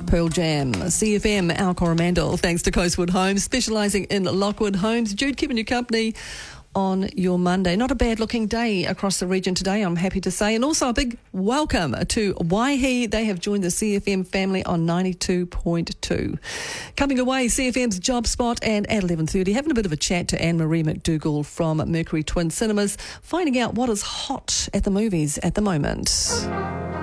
Pearl Jam, CFM, Al Coromandel, thanks to Coastwood Homes, specialising in Lockwood Homes. Jude keeping you company on your Monday. Not a bad looking day across the region today, I'm happy to say. And also a big welcome to Waihi. They have joined the CFM family on 92.2. Coming away, CFM's Job Spot, and at 11:30, having a bit of a chat to Anne-Marie McDougall from Mercury Twin Cinemas, finding out what is hot at the movies at the moment.